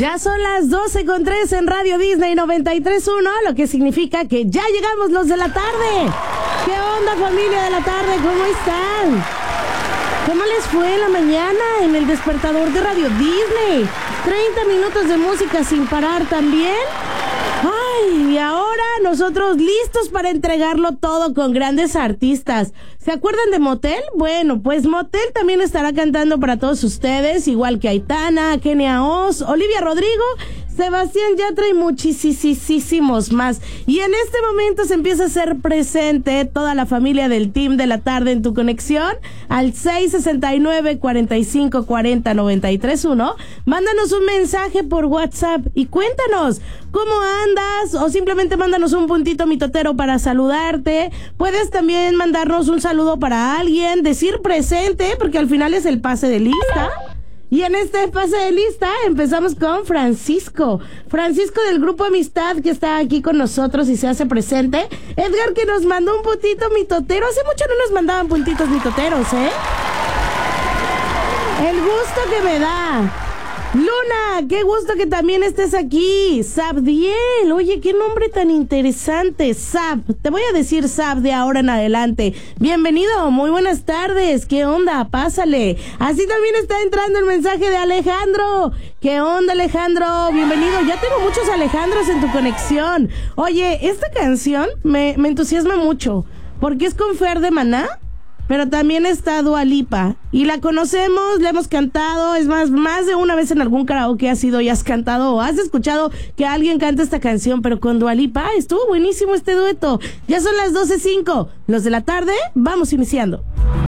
Ya son las 12:03 en Radio Disney 93.1, lo que significa que ya llegamos los de la tarde. ¿Qué onda, familia de la tarde? ¿Cómo están? ¿Cómo les fue en la mañana en el despertador de Radio Disney? 30 minutos de música sin parar también. Ay, y ahora nosotros listos para entregarlo todo con grandes artistas. ¿Se acuerdan de Motel? Bueno, pues Motel también estará cantando para todos ustedes, igual que Aitana, Kenia Oz, Olivia Rodrigo, Sebastián Yatra y muchísimos más. Y en este momento se empieza a hacer presente toda la familia del Team de la Tarde en tu conexión al 669-4540-931. Mándanos un mensaje por WhatsApp y cuéntanos cómo andas, o simplemente mándanos un puntito mitotero para saludarte. Puedes también mandarnos un saludo para alguien, decir presente, porque al final es el pase de lista. Y en este pase de lista empezamos con Francisco del Grupo Amistad, que está aquí con nosotros y se hace presente. Edgar, que nos mandó un puntito mitotero. Hace mucho no nos mandaban puntitos mitoteros, El gusto que me da. Luna, qué gusto que también estés aquí. Sabdiel, oye, qué nombre tan interesante. Sab, te voy a decir Sab de ahora en adelante. Bienvenido, muy buenas tardes. ¿Qué onda? Pásale. Así también está entrando el mensaje de Alejandro. ¿Qué onda, Alejandro? Bienvenido. Ya tengo muchos Alejandros en tu conexión. Oye, esta canción me entusiasma mucho porque es con Fer de Maná, pero también está Dua Lipa, y la conocemos, la hemos cantado, es más de una vez en algún karaoke has ido y has cantado o has escuchado que alguien canta esta canción, pero con Dua Lipa estuvo buenísimo este dueto. Ya son las 12:05, los de la tarde, vamos iniciando.